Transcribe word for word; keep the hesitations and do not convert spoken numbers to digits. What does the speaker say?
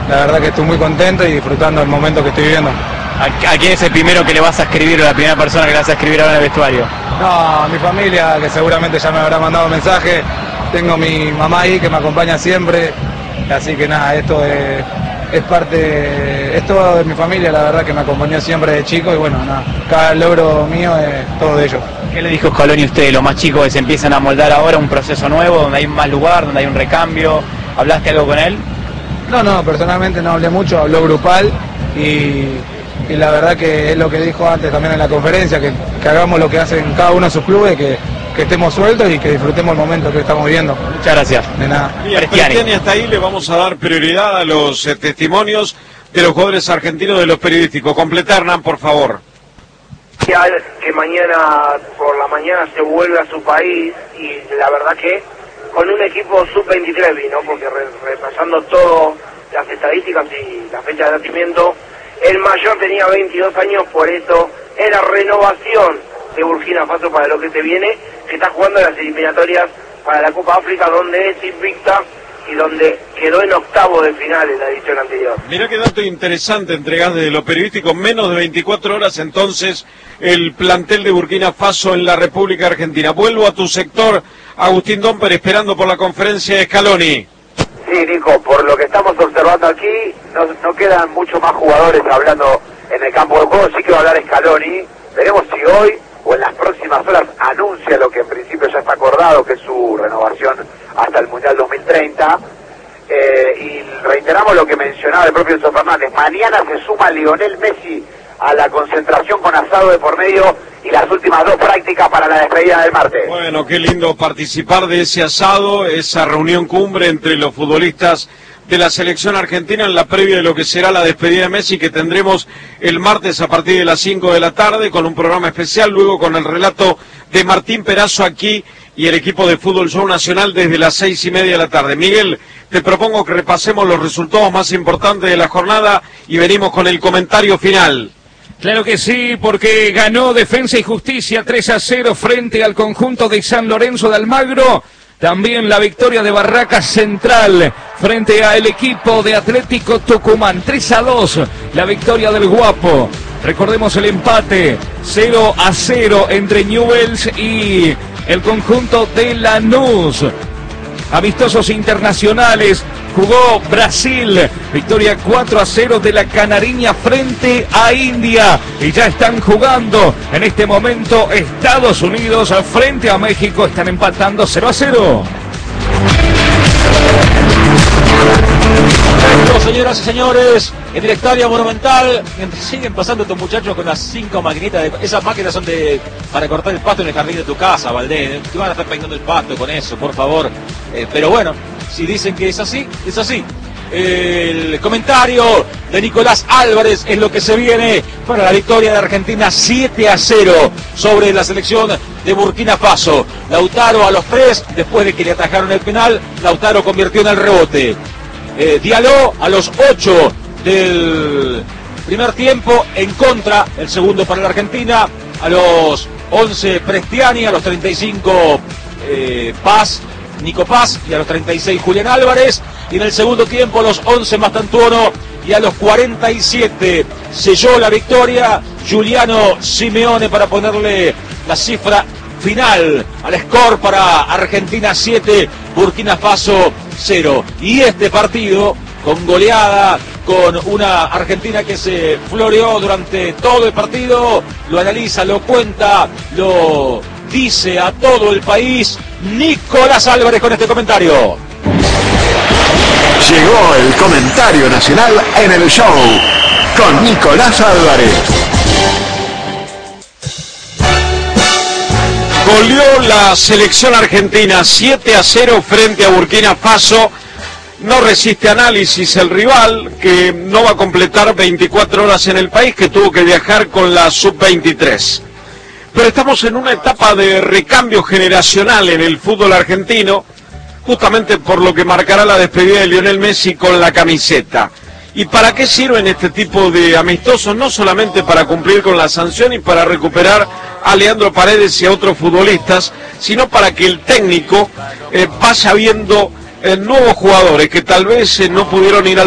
la verdad que estoy muy contento y disfrutando el momento que estoy viviendo. ¿A, a quién es el primero que le vas a escribir o la primera persona que le vas a escribir ahora en el vestuario? No, a mi familia, que seguramente ya me habrá mandado mensaje. Tengo mi mamá ahí que me acompaña siempre, así que nada, esto es, es parte, es todo de mi familia, la verdad que me acompañó siempre de chico y bueno, nada, cada logro mío es todo de ellos. ¿Qué le dijo Scaloni a usted, los más chicos que se empiezan a moldar ahora, un proceso nuevo, donde hay más lugar, donde hay un recambio? ¿Hablaste algo con él? No, no, personalmente no hablé mucho, habló grupal y, y la verdad que es lo que dijo antes también en la conferencia, que, que hagamos lo que hacen cada uno de sus clubes, que que estemos sueltos y que disfrutemos el momento que estamos viviendo. Muchas gracias. De nada. Bien, Prestiani, hasta ahí le vamos a dar prioridad a los eh, testimonios de los jugadores argentinos de los periodísticos. Completa, Hernán, por favor. Que mañana por la mañana se vuelve a su país y la verdad que con un equipo sub veintitrés vino, porque re, repasando todas las estadísticas y la fecha de nacimiento, el mayor tenía veintidós años, por eso era renovación de Burkina Faso para lo que te viene, que está jugando las eliminatorias para la Copa África, donde es invicta y donde quedó en octavo de final en la edición anterior. Mirá qué dato interesante entregás desde lo periodístico. Menos de veinticuatro horas entonces el plantel de Burkina Faso en la República Argentina. Vuelvo a tu sector, Agustín Domper, esperando por la conferencia de Scaloni. Sí, Nico, por lo que estamos observando aquí, no, no quedan muchos más jugadores hablando en el campo de juego, sí que va a hablar Scaloni. Veremos si hoy o en las próximas horas anuncia lo que en principio ya está acordado, que es su renovación hasta el Mundial dos mil treinta. Eh, y reiteramos lo que mencionaba el propio Enzo Fernández. Mañana se suma Lionel Messi a la concentración con asado de por medio y las últimas dos prácticas para la despedida del martes. Bueno, qué lindo participar de ese asado, esa reunión cumbre entre los futbolistas de la selección argentina en la previa de lo que será la despedida de Messi, que tendremos el martes a partir de las cinco de la tarde con un programa especial, luego con el relato de Martín Perazo aquí y el equipo de Fútbol Show Nacional desde las seis y media de la tarde. Miguel, te propongo que repasemos los resultados más importantes de la jornada y venimos con el comentario final. Claro que sí, porque ganó Defensa y Justicia tres a cero frente al conjunto de San Lorenzo de Almagro. También la victoria de Barracas Central frente al equipo de Atlético Tucumán. tres a dos, la victoria del Guapo. Recordemos el empate, cero a cero entre Newell's y el conjunto de Lanús. Amistosos internacionales, jugó Brasil, victoria cuatro a cero de la Canariña frente a India. Y ya están jugando en este momento Estados Unidos frente a México, están empatando cero a cero. Señoras y señores, en el Estadio Monumental siguen pasando estos muchachos con las cinco maquinitas. De, esas máquinas son de para cortar el pasto en el jardín de tu casa, Valdés. Te van a estar peinando el pasto con eso, por favor. Eh, pero bueno, si dicen que es así, es así. El comentario de Nicolás Álvarez es lo que se viene para la victoria de Argentina siete a cero sobre la selección de Burkina Faso. Lautaro a los tres, después de que le atajaron el penal, Lautaro convirtió en el rebote. Eh, Diallo a los ocho del primer tiempo en contra, el segundo para la Argentina, a los once Prestiani, a los treinta y cinco eh, Paz, Nico Paz, y a los treinta y seis Julián Álvarez, y en el segundo tiempo a los once Mastantuono, y a los cuarenta y siete selló la victoria Giuliano Simeone para ponerle la cifra final al score para Argentina siete, Burkina Faso cero. Y este partido con goleada, con una Argentina que se floreó durante todo el partido, lo analiza, lo cuenta, lo dice a todo el país Nicolás Álvarez con este comentario. Llegó el comentario nacional en el show con Nicolás Álvarez. Goleó la selección argentina siete a cero frente a Burkina Faso. No resiste análisis el rival, que no va a completar veinticuatro horas en el país, que tuvo que viajar con la sub veintitrés. Pero estamos en una etapa de recambio generacional en el fútbol argentino, justamente por lo que marcará la despedida de Lionel Messi con la camiseta. ¿Y para qué sirven este tipo de amistosos? No solamente para cumplir con la sanción y para recuperar a Leandro Paredes y a otros futbolistas, sino para que el técnico eh, vaya viendo eh, nuevos jugadores que tal vez eh, no pudieron ir al